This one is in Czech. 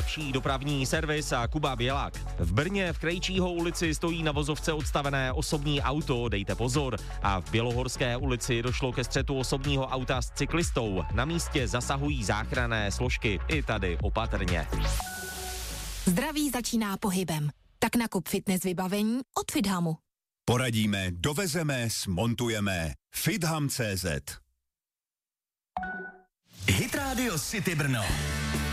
nejlepší dopravní servis a Kuba Bělák. V Brně v Krejčího ulici stojí na vozovce odstavené osobní auto, dejte pozor. A v Bělohorské ulici došlo ke střetu osobního auta s cyklistou. Na místě zasahují záchranné složky. I tady opatrně. Zdraví začíná pohybem. Tak nakup fitness vybavení od Fithamu. Poradíme, dovezeme, smontujeme. Fitham.cz. Hit Radio City Brno.